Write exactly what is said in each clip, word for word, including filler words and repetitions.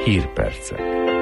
Hírpercek.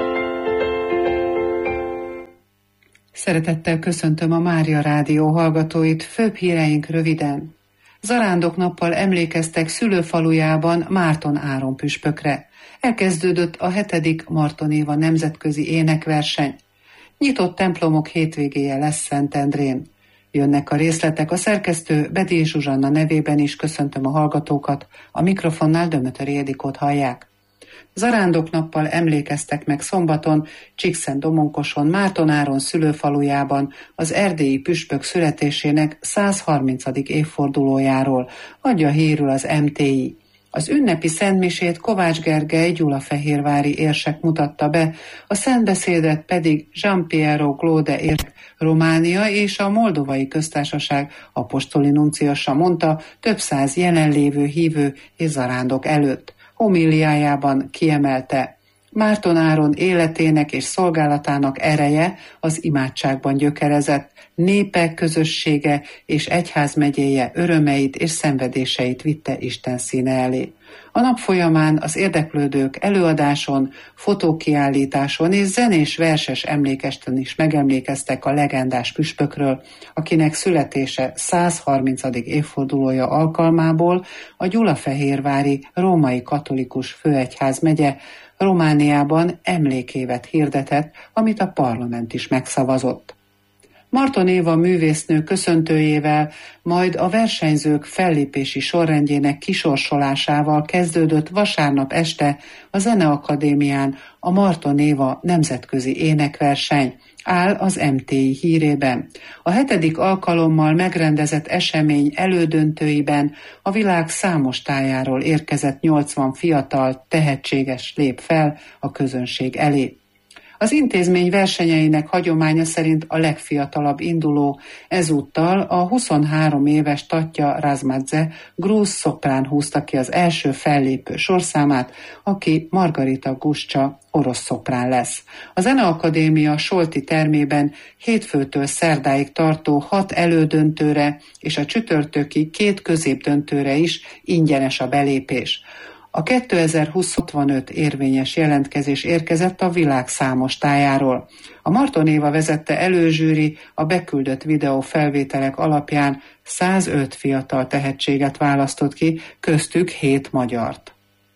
Szeretettel köszöntöm a Mária Rádió hallgatóit, főbb híreink röviden. Zarándoknappal emlékeztek szülőfalujában Márton Áron püspökre. Elkezdődött a hetedik Marton Éva nemzetközi énekverseny. Nyitott templomok hétvégéje lesz Szentendrén. Jönnek a részletek, a szerkesztő Bedély Zsuzsanna nevében is köszöntöm a hallgatókat, a mikrofonnál Dömötöri Edikót hallják. Zarándoknappal emlékeztek meg szombaton Csíkszentdomonkoson Márton Áron szülőfalujában az erdélyi püspök születésének százharmincadik évfordulójáról, adja hírül az em té i. Az ünnepi szentmisét Kovács Gergely gyulafehérvári érsek mutatta be, a szentbeszédet pedig Gian-Piero Glode érsek Románia és a Moldovai Köztársaság apostoli nunciusa mondta több száz jelenlévő hívő és zarándok előtt. Homíliájában kiemelte: Márton Áron életének és szolgálatának ereje az imádságban gyökerezett, népe, közössége és egyházmegyéje örömeit és szenvedéseit vitte Isten színe elé. A nap folyamán az érdeklődők előadáson, fotókiállításon és zenés verses emlékesten is megemlékeztek a legendás püspökről, akinek születése százharmincadik évfordulója alkalmából a gyulafehérvári római katolikus főegyházmegye Romániában emlékévet hirdetett, amit a parlament is megszavazott. Marton Éva művésznő köszöntőjével, majd a versenyzők fellépési sorrendjének kisorsolásával kezdődött vasárnap este a Zeneakadémián a Marton Éva nemzetközi énekverseny, áll az em té i hírében. A hetedik alkalommal megrendezett esemény elődöntőiben a világ számos tájáról érkezett nyolcvan fiatal, tehetséges lép fel a közönség elé. Az intézmény versenyeinek hagyománya szerint a legfiatalabb induló ezúttal a huszonhárom éves Tatja Razmadze grúz szoprán húzta ki az első fellépő sorszámát, aki Margarita Guscsa orosz szoprán lesz. A Zeneakadémia Solti termében hétfőtől szerdáig tartó hat elődöntőre és a csütörtöki két középdöntőre is ingyenes a belépés. A kétezer-húsz-hatvanöt érvényes jelentkezés érkezett a világ számos tájáról. A Marton Éva vezette előzsűri a beküldött videó felvételek alapján százöt fiatal tehetséget választott ki, köztük hét magyart.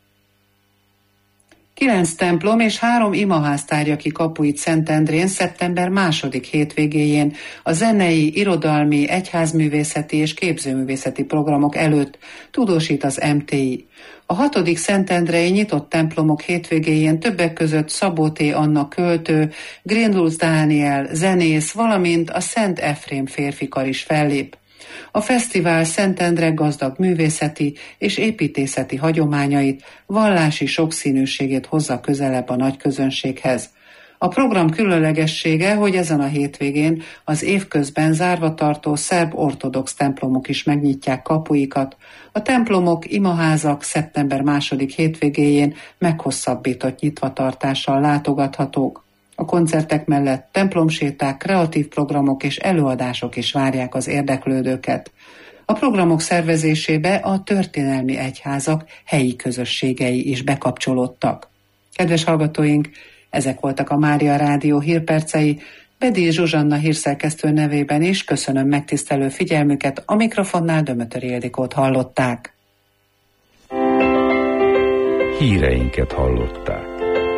Kilenc templom és három imaház tárja ki kapuit Szentendrén szeptember második hétvégéjén a zenei, irodalmi, egyházművészeti és képzőművészeti programok előtt, tudósít az em té i. A hatodik szentendrei nyitott templomok hétvégéjén többek között Szabó T. Anna költő, Grindulz Dániel zenész, valamint a Szent Efrém férfikar is fellép. A fesztivál Szentendre gazdag művészeti és építészeti hagyományait, vallási sokszínűségét hozza közelebb a nagy közönséghez. A program különlegessége, hogy ezen a hétvégén az évközben zárva tartó szerb ortodox templomok is megnyitják kapuikat. A templomok, imaházak szeptember második hétvégéjén meghosszabbított nyitvatartással látogathatók. A koncertek mellett templomséták, kreatív programok és előadások is várják az érdeklődőket. A programok szervezésébe a történelmi egyházak helyi közösségei is bekapcsolódtak. Kedves hallgatóink, ezek voltak a Mária Rádió hírpercei. Bedély Zsuzsanna hírszerkesztő nevében is köszönöm megtisztelő figyelmüket, a mikrofonnál Dömötöri Ildikót hallották. Híreinket hallották.